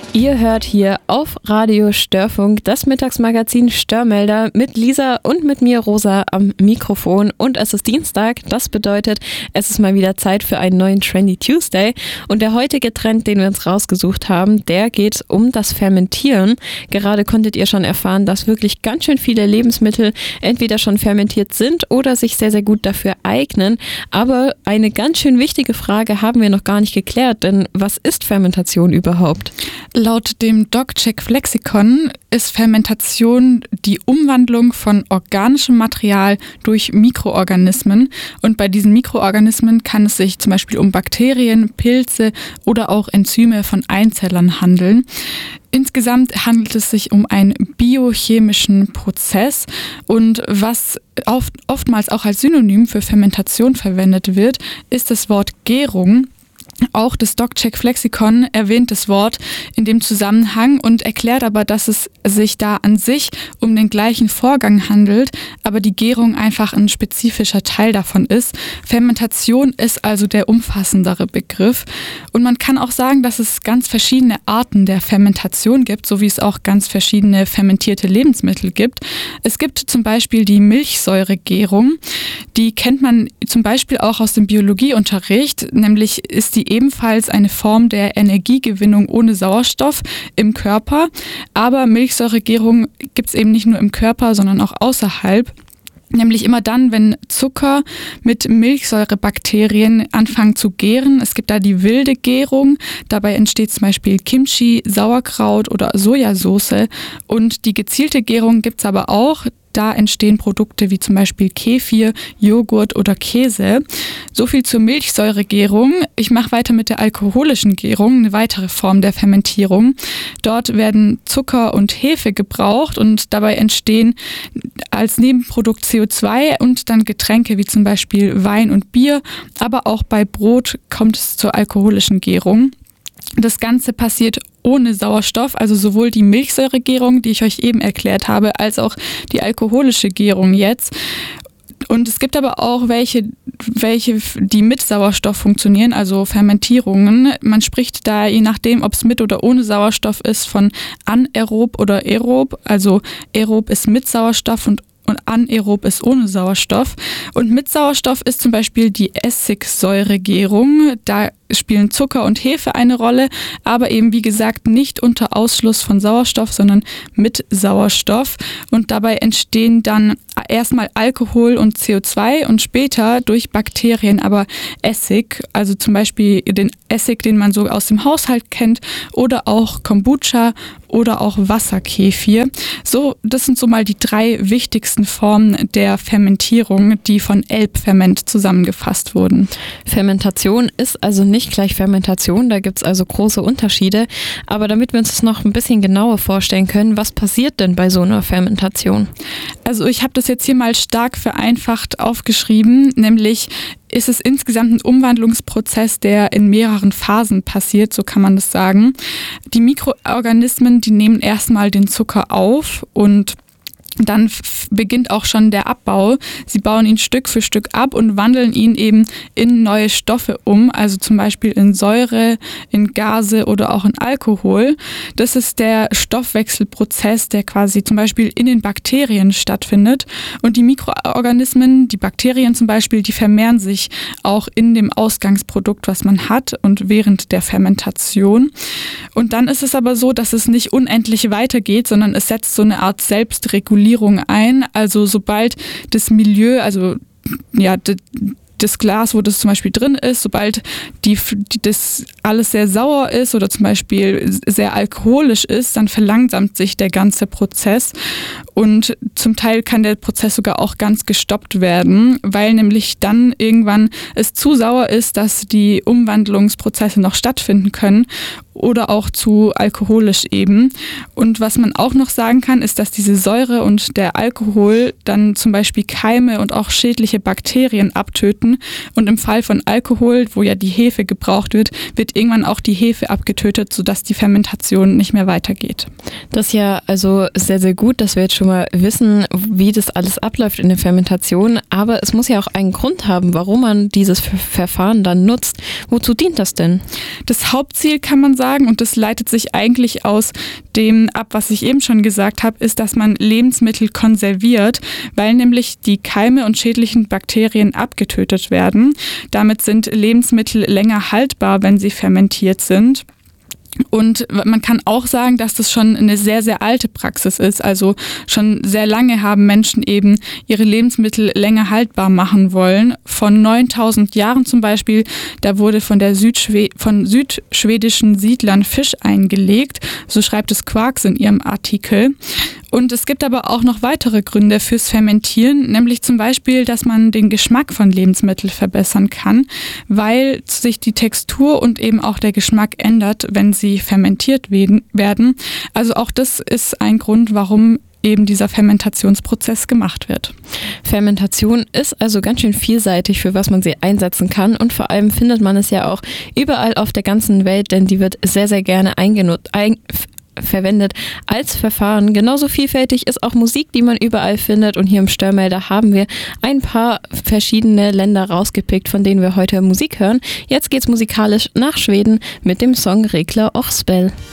Ihr hört hier auf Radio Störfunk das Mittagsmagazin Störmelder mit Lisa und mit mir Rosa am Mikrofon und es ist Dienstag, das bedeutet, es ist mal wieder Zeit für einen neuen Trendy Tuesday und der heutige Trend, den wir uns rausgesucht haben, der geht um das Fermentieren. Gerade konntet ihr schon erfahren, dass wirklich ganz schön viele Lebensmittel entweder schon fermentiert sind oder sich sehr, sehr gut dafür eignen, aber eine ganz schön wichtige Frage haben wir noch gar nicht geklärt, denn was ist Fermentation überhaupt? Laut dem DocCheck-Lexikon ist Fermentation die Umwandlung von organischem Material durch Mikroorganismen. Und bei diesen Mikroorganismen kann es sich zum Beispiel um Bakterien, Pilze oder auch Enzyme von Einzellern handeln. Insgesamt handelt es sich um einen biochemischen Prozess und was oftmals auch als Synonym für Fermentation verwendet wird, ist das Wort Gärung. Auch das DocCheck-Lexikon erwähnt das Wort in dem Zusammenhang und erklärt aber, dass es sich da an sich um den gleichen Vorgang handelt, aber die Gärung einfach ein spezifischer Teil davon ist. Fermentation ist also der umfassendere Begriff und man kann auch sagen, dass es ganz verschiedene Arten der Fermentation gibt, so wie es auch ganz verschiedene fermentierte Lebensmittel gibt. Es gibt zum Beispiel die Milchsäuregärung, die kennt man zum Beispiel auch aus dem Biologieunterricht, nämlich ist die ebenfalls eine Form der Energiegewinnung ohne Sauerstoff im Körper. Aber Milchsäuregärung gibt es eben nicht nur im Körper, sondern auch außerhalb. Nämlich immer dann, wenn Zucker mit Milchsäurebakterien anfangen zu gären. Es gibt da die wilde Gärung. Dabei entsteht zum Beispiel Kimchi, Sauerkraut oder Sojasauce. Und die gezielte Gärung gibt es aber auch. Da entstehen Produkte wie zum Beispiel Kefir, Joghurt oder Käse. So viel zur Milchsäuregärung. Ich mache weiter mit der alkoholischen Gärung, eine weitere Form der Fermentierung. Dort werden Zucker und Hefe gebraucht und dabei entstehen als Nebenprodukt CO2 und dann Getränke wie zum Beispiel Wein und Bier. Aber auch bei Brot kommt es zur alkoholischen Gärung. Das Ganze passiert ohne Sauerstoff, also sowohl die Milchsäuregärung, die ich euch eben erklärt habe, als auch die alkoholische Gärung jetzt. Und es gibt aber auch welche, die mit Sauerstoff funktionieren, also Fermentierungen. Man spricht da, je nachdem, ob es mit oder ohne Sauerstoff ist, von anaerob oder aerob. Also aerob ist mit Sauerstoff und anaerob ist ohne Sauerstoff. Und mit Sauerstoff ist zum Beispiel die Essigsäuregärung. Da spielen Zucker und Hefe eine Rolle, aber eben wie gesagt nicht unter Ausschluss von Sauerstoff, sondern mit Sauerstoff. Und dabei entstehen dann erstmal Alkohol und CO2 und später durch Bakterien aber Essig, also zum Beispiel den Essig, den man so aus dem Haushalt kennt oder auch Kombucha oder auch Wasserkefir. So, das sind so mal die 3 wichtigsten Formen der Fermentierung, die von Elbferment zusammengefasst wurden. Fermentation ist also nicht gleich Fermentation, da gibt es also große Unterschiede. Aber damit wir uns das noch ein bisschen genauer vorstellen können, was passiert denn bei so einer Fermentation? Also ich habe das jetzt hier mal stark vereinfacht aufgeschrieben, nämlich ist es insgesamt ein Umwandlungsprozess, der in mehreren Phasen passiert, so kann man das sagen. Die Mikroorganismen, die nehmen erstmal den Zucker auf und dann beginnt auch schon der Abbau. Sie bauen ihn Stück für Stück ab und wandeln ihn eben in neue Stoffe um, also zum Beispiel in Säure, in Gase oder auch in Alkohol. Das ist der Stoffwechselprozess, der quasi zum Beispiel in den Bakterien stattfindet. Und die Mikroorganismen, die Bakterien zum Beispiel, die vermehren sich auch in dem Ausgangsprodukt, was man hat und während der Fermentation. Und dann ist es aber so, dass es nicht unendlich weitergeht, sondern es setzt so eine Art Selbstregulierung ein. Also sobald das Milieu, also ja, das Glas, wo das zum Beispiel drin ist, sobald das alles sehr sauer ist oder zum Beispiel sehr alkoholisch ist, dann verlangsamt sich der ganze Prozess und zum Teil kann der Prozess sogar auch ganz gestoppt werden, weil nämlich dann irgendwann es zu sauer ist, dass die Umwandlungsprozesse noch stattfinden können oder auch zu alkoholisch eben. Und was man auch noch sagen kann, ist, dass diese Säure und der Alkohol dann zum Beispiel Keime und auch schädliche Bakterien abtöten. Und im Fall von Alkohol, wo ja die Hefe gebraucht wird, wird irgendwann auch die Hefe abgetötet, sodass die Fermentation nicht mehr weitergeht. Das ist ja also sehr, sehr gut, dass wir jetzt schon mal wissen, wie das alles abläuft in der Fermentation. Aber es muss ja auch einen Grund haben, warum man dieses Verfahren dann nutzt. Wozu dient das denn? Das Hauptziel, kann man sagen, sagen, und das leitet sich eigentlich aus dem ab, was ich eben schon gesagt habe, ist, dass man Lebensmittel konserviert, weil nämlich die Keime und schädlichen Bakterien abgetötet werden. Damit sind Lebensmittel länger haltbar, wenn sie fermentiert sind. Und man kann auch sagen, dass das schon eine sehr, sehr alte Praxis ist. Also schon sehr lange haben Menschen eben ihre Lebensmittel länger haltbar machen wollen. Von 9000 Jahren zum Beispiel, da wurde von südschwedischen Siedlern Fisch eingelegt. So schreibt es Quarks in ihrem Artikel. Und es gibt aber auch noch weitere Gründe fürs Fermentieren, nämlich zum Beispiel, dass man den Geschmack von Lebensmitteln verbessern kann, weil sich die Textur und eben auch der Geschmack ändert, wenn sie fermentiert werden. Also auch das ist ein Grund, warum eben dieser Fermentationsprozess gemacht wird. Fermentation ist also ganz schön vielseitig, für was man sie einsetzen kann, und vor allem findet man es ja auch überall auf der ganzen Welt, denn die wird sehr, sehr gerne verwendet als Verfahren. Genauso vielfältig ist auch Musik, die man überall findet, und hier im Störmelder haben wir ein paar verschiedene Länder rausgepickt, von denen wir heute Musik hören. Jetzt geht's musikalisch nach Schweden mit dem Song Regler och Spell.